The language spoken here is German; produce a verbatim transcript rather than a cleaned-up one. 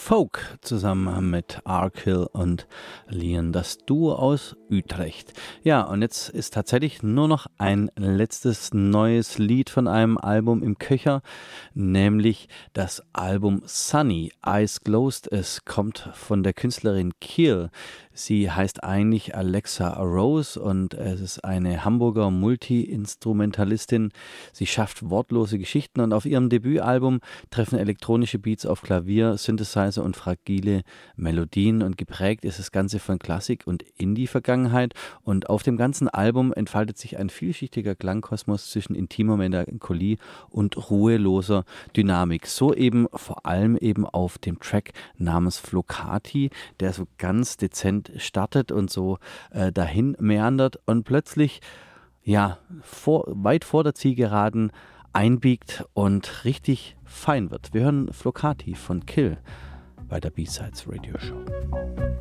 Folk zusammen mit Arkell und Leon, das Duo aus Utrecht. Ja, und jetzt ist tatsächlich nur noch ein letztes neues Lied von einem Album im Köcher, nämlich das Album Sunny, Eyes Closed. Es kommt von der Künstlerin Kiel. Sie heißt eigentlich Alexa Rose und es ist eine Hamburger Multi-Instrumentalistin. Sie schafft wortlose Geschichten und auf ihrem Debütalbum treffen elektronische Beats auf Klavier, Synthesizer und fragile Melodien und geprägt ist das Ganze von Klassik und Indie-Vergangenheit und auf dem ganzen Album entfaltet sich ein vielschichtiger Klangkosmos zwischen intimer Melancholie und ruheloser Dynamik. So eben vor allem eben auf dem Track namens Flocati, der so ganz dezent startet und so äh, dahin meandert und plötzlich ja vor, weit vor der Zielgeraden einbiegt und richtig fein wird. Wir hören Flocati von Kill bei der B-Sides Radio Show.